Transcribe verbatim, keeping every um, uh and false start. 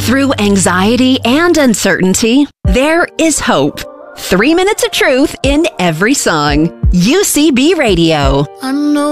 Through anxiety and uncertainty, there is hope. Three minutes of truth in every song. U C B Radio. I know